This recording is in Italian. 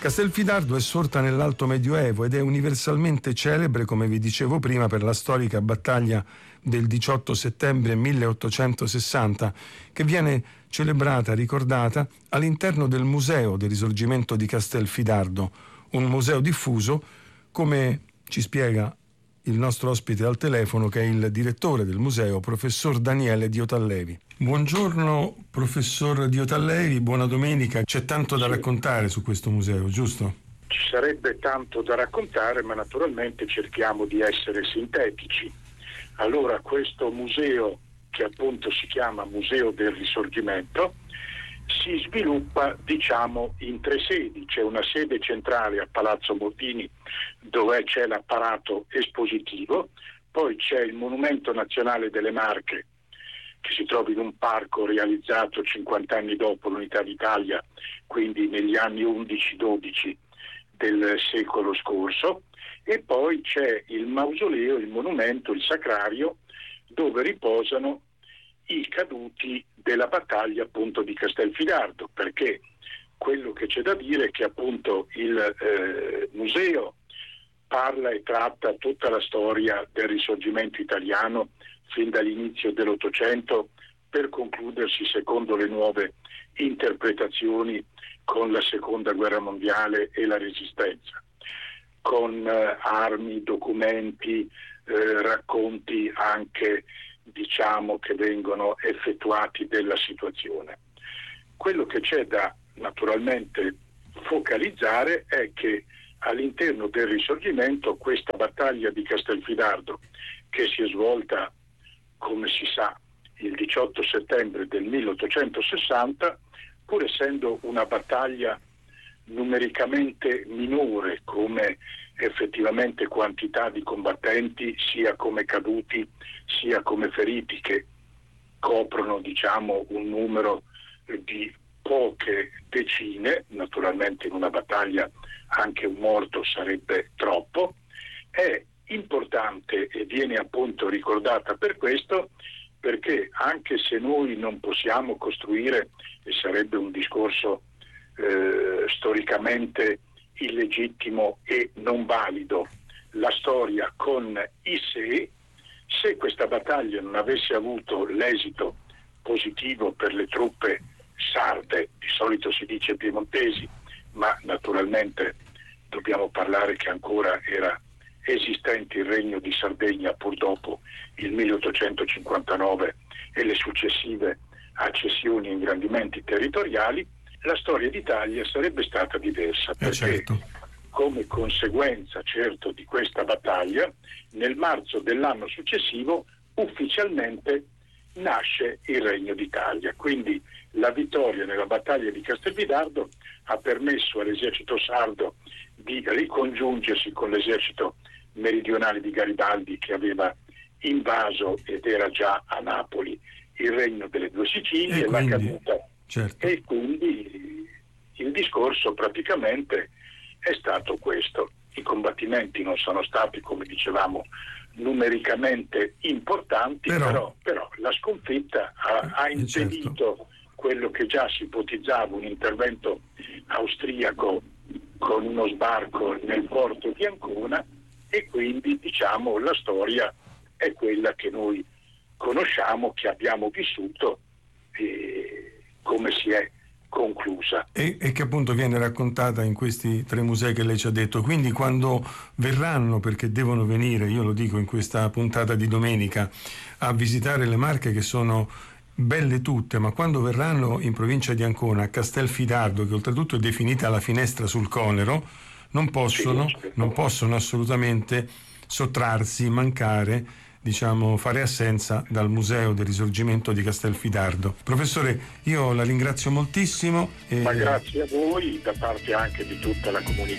Castelfidardo è sorta nell'Alto Medioevo ed è universalmente celebre, come vi dicevo prima, per la storica battaglia del 18 settembre 1860, che viene celebrata, ricordata, all'interno del Museo del Risorgimento di Castelfidardo, un museo diffuso, come ci spiega il nostro ospite al telefono, che è il direttore del museo, professor Daniele Diotallevi. Buongiorno professor Diotallevi, buona domenica. C'è tanto da raccontare su questo museo, giusto? Ci sarebbe tanto da raccontare, ma naturalmente cerchiamo di essere sintetici. Allora, questo museo, che appunto si chiama Museo del Risorgimento, si sviluppa in tre sedi. C'è una sede centrale a Palazzo Bordini, dove c'è l'apparato espositivo, poi c'è il Monumento Nazionale delle Marche, che si trova in un parco realizzato 50 anni dopo l'Unità d'Italia, quindi negli anni 11-12 del secolo scorso, e poi c'è il mausoleo, il monumento, il sacrario, dove riposano i caduti della battaglia appunto di Castelfidardo, perché quello che c'è da dire è che appunto il museo parla e tratta tutta la storia del Risorgimento italiano fin dall'inizio dell'Ottocento, per concludersi, secondo le nuove interpretazioni, con la Seconda Guerra Mondiale e la Resistenza, con armi, documenti, racconti anche che vengono effettuati della situazione. Quello che c'è da naturalmente focalizzare è che all'interno del Risorgimento questa battaglia di Castelfidardo, che si è svolta, come si sa, il 18 settembre del 1860, pur essendo una battaglia numericamente minore come effettivamente quantità di combattenti, sia come caduti sia come feriti, che coprono un numero di poche decine, naturalmente in una battaglia anche un morto sarebbe troppo, è importante e viene appunto ricordata per questo, perché anche se noi non possiamo costruire, e sarebbe un discorso storicamente illegittimo e non valido, la storia con i se questa battaglia non avesse avuto l'esito positivo per le truppe sarde, di solito si dice piemontesi, ma naturalmente dobbiamo parlare che ancora era esistente il Regno di Sardegna pur dopo il 1859 e le successive accessioni e ingrandimenti territoriali, la storia d'Italia sarebbe stata diversa, perché certo, come conseguenza certo di questa battaglia, nel marzo dell'anno successivo ufficialmente nasce il Regno d'Italia. Quindi la vittoria nella battaglia di Castelfidardo ha permesso all'esercito sardo di ricongiungersi con l'esercito meridionale di Garibaldi, che aveva invaso ed era già a Napoli il Regno delle Due Sicilie, e la quindi, caduta. certo. E quindi il discorso praticamente è stato questo. I combattimenti non sono stati, come dicevamo, numericamente importanti, però la sconfitta ha impedito, certo, quello che già si ipotizzava, un intervento austriaco con uno sbarco nel porto di Ancona, e quindi la storia è quella che noi conosciamo, che abbiamo vissuto e come si è conclusa. E che appunto viene raccontata in questi tre musei che lei ci ha detto. Quindi quando verranno, perché devono venire, io lo dico in questa puntata di domenica, a visitare le Marche, che sono belle tutte, ma quando verranno in provincia di Ancona, a Castelfidardo, che oltretutto è definita la finestra sul Conero, non possono assolutamente sottrarsi, mancare, fare assenza dal Museo del Risorgimento di Castelfidardo. Professore, io la ringrazio moltissimo. Ma grazie a voi, da parte anche di tutta la comunità.